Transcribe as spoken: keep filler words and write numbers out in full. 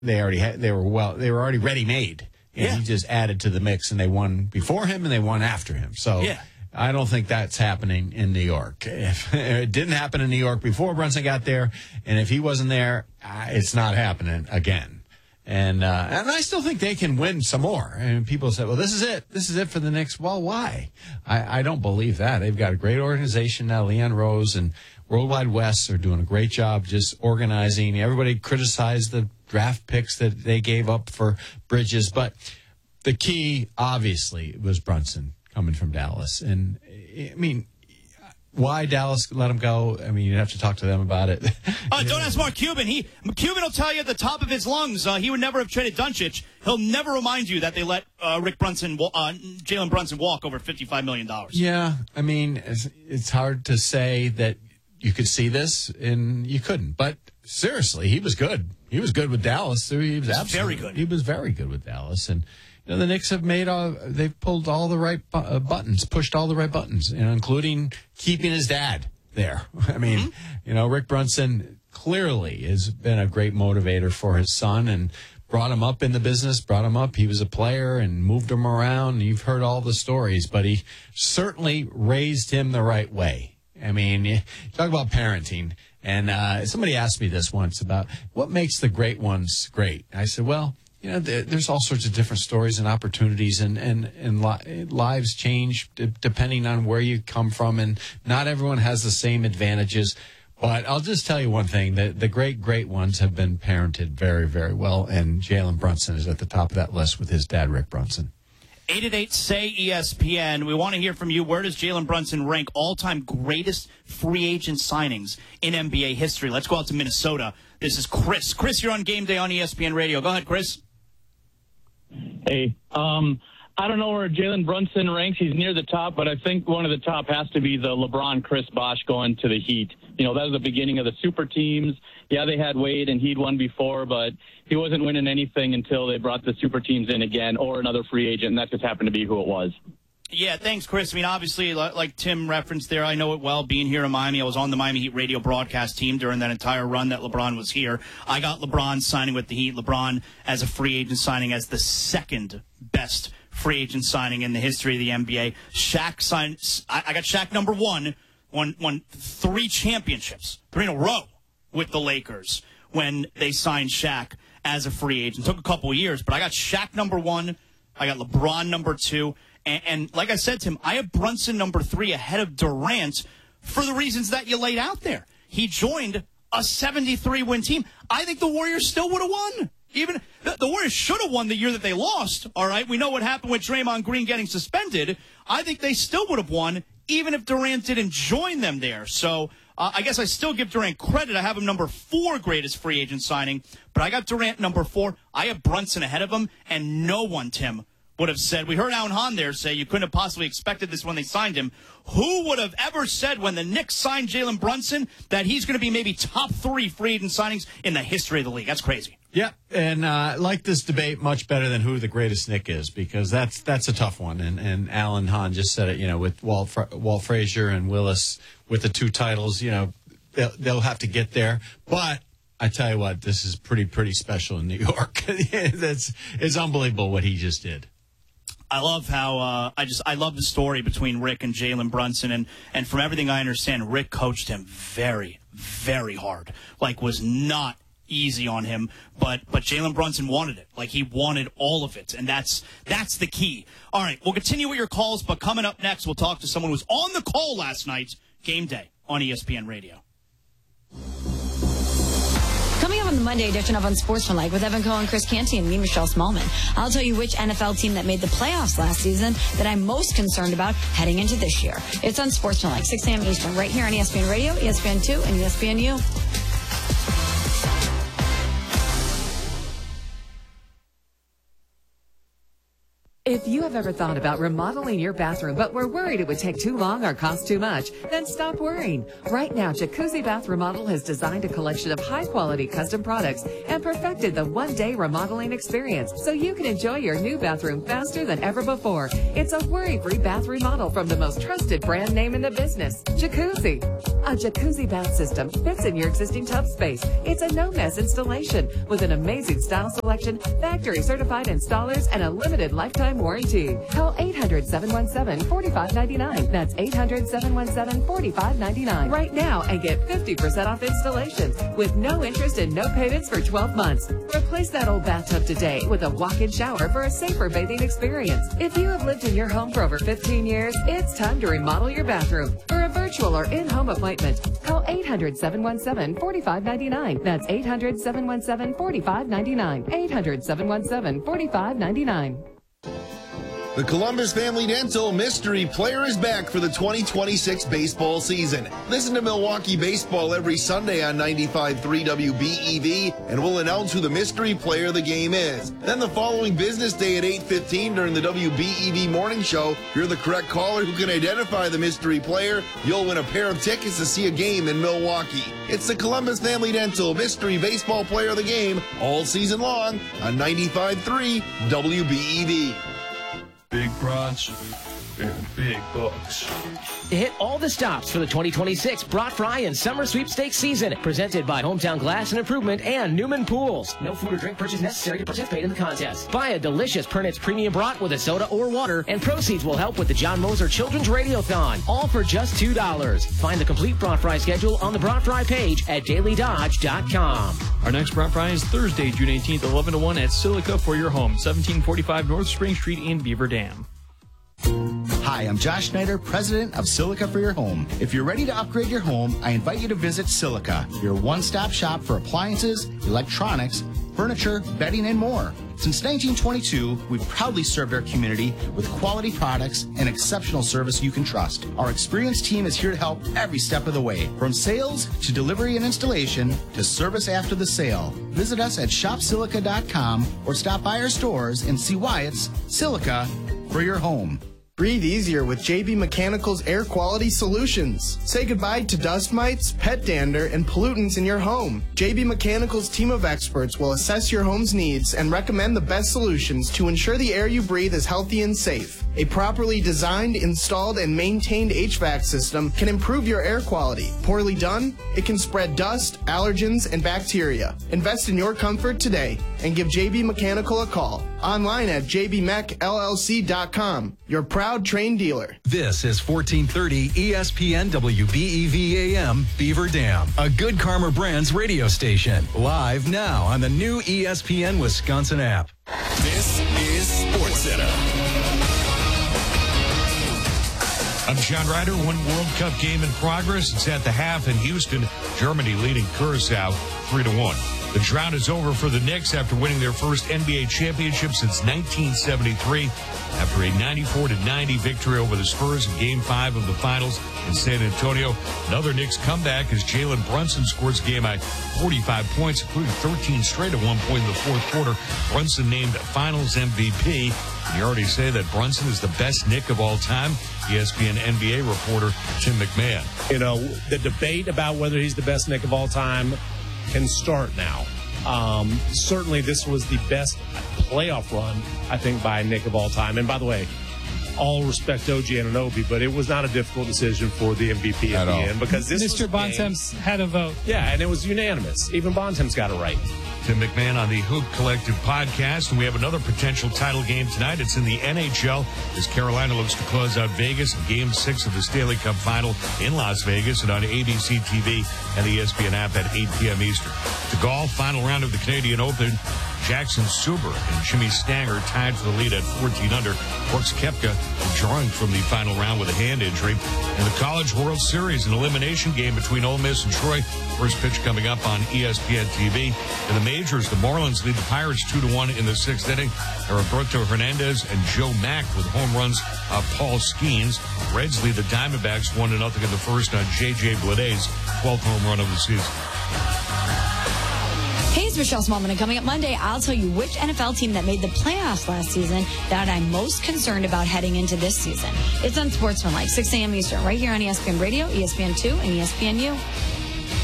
they already had, they were well, they were already ready made. And yeah. he just added to the mix, and they won before him and they won after him. So yeah. I don't think that's happening in New York. If it didn't happen in New York before Brunson got there, and if he wasn't there, it's not happening again. And uh, and I still think they can win some more. And people say, well, this is it. This is it for the Knicks. Well, why? I, I don't believe that. They've got a great organization now. Leon Rose and Worldwide West are doing a great job just organizing. Everybody criticized the draft picks that they gave up for Bridges. But the key, obviously, was Brunson coming from Dallas. And, I mean, why Dallas let him go? I mean, you have to talk to them about it. Uh, don't ask Mark Cuban. He Cuban will tell you at the top of his lungs uh, he would never have traded Doncic. He'll never remind you that they let uh, Rick Brunson, uh, Jalen Brunson walk over fifty-five million dollars. Yeah, I mean, it's, it's hard to say that you could see this, and you couldn't. But seriously, he was good. He was good with Dallas. He was absolutely very good. He was very good with Dallas, and you know, the Knicks have made all, they've pulled all the right bu- uh, buttons, pushed all the right buttons, you know, including keeping his dad there. I mean, mm-hmm. you know, Rick Brunson clearly has been a great motivator for his son and brought him up in the business, brought him up. He was a player and moved him around. You've heard all the stories, but he certainly raised him the right way. I mean, you talk about parenting, and uh, somebody asked me this once about what makes the great ones great. I said, well, you know, there's all sorts of different stories and opportunities, and, and, and li- lives change d- depending on where you come from, and not everyone has the same advantages. But I'll just tell you one thing, the, the great, great ones have been parented very, very well, and Jalen Brunson is at the top of that list with his dad, Rick Brunson. eight eight eight, S A Y, E S P N. We want to hear from you. Where does Jalen Brunson rank all-time greatest free agent signings in N B A history? Let's go out to Minnesota. This is Chris. Chris, you're on Game Day on E S P N Radio. Go ahead, Chris. Hey, um, I don't know where Jalen Brunson ranks. He's near the top, but I think one of the top has to be the LeBron Chris Bosh going to the Heat. You know, that was the beginning of the super teams. Yeah, they had Wade and he'd won before, but he wasn't winning anything until they brought the super teams in again or another free agent, and that just happened to be who it was. Yeah, thanks, Chris. I mean, obviously, like Tim referenced there, I know it well, being here in Miami. I was on the Miami Heat radio broadcast team during that entire run that LeBron was here. I got LeBron signing with the Heat. LeBron as a free agent signing as the second best free agent signing in the history of the N B A. Shaq signed, I got Shaq number one, won, won three championships, three in a row with the Lakers when they signed Shaq as a free agent. It took a couple of years, but I got Shaq number one. I got LeBron number two. And, and like I said, Tim, I have Brunson number three ahead of Durant for the reasons that you laid out there. He joined a seventy-three win team. I think the Warriors still would have won. Even the, the Warriors should have won the year that they lost. All right, we know what happened with Draymond Green getting suspended. I think they still would have won, even if Durant didn't join them there. So uh, I guess I still give Durant credit. I have him number four greatest free agent signing, but I got Durant number four. I have Brunson ahead of him, and no one, Tim, would have said, we heard Alan Hahn there say you couldn't have possibly expected this when they signed him. Who would have ever said when the Knicks signed Jalen Brunson that he's going to be maybe top three free agent signings in the history of the league? That's crazy. Yeah, and uh, I like this debate much better than who the greatest Knick is, because that's that's a tough one. And, and Alan Hahn just said it, you know, with Walt, Fra- Walt Frazier and Willis with the two titles, you know, they'll, they'll have to get there. But I tell you what, this is pretty, pretty special in New York. That's It's unbelievable what he just did. I love how uh, I just I love the story between Rick and Jalen Brunson, and and from everything I understand, Rick coached him very, very hard. Like, was not easy on him, but but Jalen Brunson wanted it. Like, he wanted all of it, and that's that's the key. All right, we'll continue with your calls, but coming up next, we'll talk to someone who was on the call last night, Game Day on E S P N Radio. Coming up on the Monday edition of Unsportsmanlike with Evan Cohen, Chris Canty, and me, Michelle Smallman. I'll tell you which N F L team that made the playoffs last season that I'm most concerned about heading into this year. It's Unsportsmanlike, six a.m. Eastern, right here on E S P N Radio, E S P N two, and E S P N U. If you have ever thought about remodeling your bathroom but were worried it would take too long or cost too much, then stop worrying. Right now, Jacuzzi Bath Remodel has designed a collection of high-quality custom products and perfected the one-day remodeling experience so you can enjoy your new bathroom faster than ever before. It's a worry-free bath remodel from the most trusted brand name in the business, Jacuzzi. A Jacuzzi bath system fits in your existing tub space. It's a no-mess installation with an amazing style selection, factory-certified installers, and a limited lifetime warranty. Call eight hundred, seven one seven, four five nine nine. That's eight hundred, seven one seven, four five nine nine right now and get fifty percent off installations with no interest and no payments for twelve months. Replace that old bathtub today with a walk-in shower for a safer bathing experience. If you have lived in your home for over fifteen years, it's time to remodel your bathroom. For a virtual or in-home appointment, call eight hundred, seven one seven, four five nine nine. That's eight hundred, seven one seven, four five nine nine. eight hundred, seven one seven, four five nine nine. The Columbus Family Dental Mystery Player is back for the twenty twenty-six baseball season. Listen to Milwaukee Baseball every Sunday on ninety-five point three W B E V, and we'll announce who the mystery player of the game is. Then the following business day at eight fifteen during the W B E V morning show, if you're the correct caller who can identify the mystery player, you'll win a pair of tickets to see a game in Milwaukee. It's the Columbus Family Dental Mystery Baseball Player of the game all season long on ninety-five point three W B E V. Big brunch and big bucks. Hit all the stops for the twenty twenty-six Brat Fry and Summer Sweepstakes season. Presented by Hometown Glass and Improvement and Newman Pools. No food or drink purchase necessary to participate in the contest. Buy a delicious Pernitz Premium Brat with a soda or water, and proceeds will help with the John Moser Children's Radiothon. All for just two dollars. Find the complete Brat Fry schedule on the Brat Fry page at daily dodge dot com. Our next Brat Fry is Thursday, June eighteenth, eleven to one at Silica for your home, seventeen forty-five North Spring Street in Beaver Dam. Hi, I'm Josh Schneider, president of Silica for Your Home. If you're ready to upgrade your home, I invite you to visit Silica, your one-stop shop for appliances, electronics, furniture, bedding, and more. Since nineteen twenty-two, we've proudly served our community with quality products and exceptional service you can trust. Our experienced team is here to help every step of the way, from sales to delivery and installation to service after the sale. Visit us at shop silica dot com or stop by our stores and see why it's Silica for your home. Breathe easier with J B Mechanical's air quality solutions. Say goodbye to dust mites, pet dander, and pollutants in your home. J B Mechanical's team of experts will assess your home's needs and recommend the best solutions to ensure the air you breathe is healthy and safe. A properly designed, installed, and maintained H V A C system can improve your air quality. Poorly done, it can spread dust, allergens, and bacteria. Invest in your comfort today and give J B Mechanical a call. Online at j b mech l l c dot com. Your proud trained dealer. This is fourteen thirty E S P N W B E V A M Beaver Dam, a Good Karma Brands radio station. Live now on the new E S P N Wisconsin app. This is SportsCenter. I'm John Ryder. One World Cup game in progress. It's at the half in Houston. Germany leading Curacao three to one. The drought is over for the Knicks after winning their first N B A championship since nineteen seventy-three. After a ninety-four to ninety victory over the Spurs in Game five of the Finals in San Antonio. Another Knicks comeback as Jalen Brunson scores game-high forty-five points, including thirteen straight at one point in the fourth quarter. Brunson named Finals M V P. And you already say that Brunson is the best Knick of all time. E S P N N B A reporter Tim McMahon. You know, the debate about whether he's the best Knick of all time can start now. Um, certainly, this was the best playoff run, I think, by Knick of all time. And by the way, all respect O G Anunoby, but it was not a difficult decision for the M V P at, at the all. end because this Mister Bontemps had a vote. Yeah, and it was unanimous. Even Bontemps got it right. Tim McMahon on the Hoop Collective podcast, and we have another potential title game tonight. It's in the N H L as Carolina looks to close out Vegas in Game six of the Stanley Cup Final in Las Vegas and on A B C T V and the E S P N app at eight p.m. Eastern. To golf, final round of the Canadian Open. Jackson Suber and Jimmy Stanger tied for the lead at fourteen under. Brooks Koepka withdrawing from the final round with a hand injury. In the College World Series, an elimination game between Ole Miss and Troy. First pitch coming up on E S P N T V. In the majors, the Marlins lead the Pirates two to one in the sixth inning. Heriberto Hernandez and Joe Mack with home runs of Paul Skeens. Reds lead the Diamondbacks one to nothing in the first on J J Bleday's twelfth home run of the season. Hey, it's Michelle Smallman, and coming up Monday, I'll tell you which N F L team that made the playoffs last season that I'm most concerned about heading into this season. It's on Sportsmanlike, six a.m. Eastern, right here on E S P N Radio, E S P N two, and E S P N U.